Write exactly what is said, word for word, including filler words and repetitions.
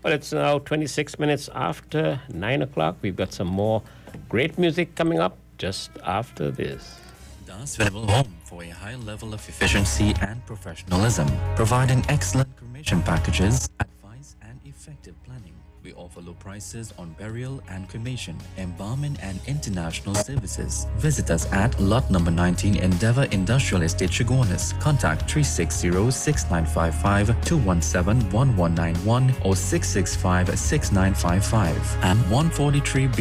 Well, it's now twenty-six minutes after nine o'clock. We've got some more great music coming up just after this. Das Venerable Home for a high level of efficiency and professionalism, providing excellent cremation packages, advice, and effective planning. We offer low prices on burial and cremation, embalming, and international services. Visit us at lot number nineteen Endeavour Industrial Estate, Chaguanas. Contact three six zero, six nine five five, two one seven, one one nine one or six six five, six nine five five and one forty-three B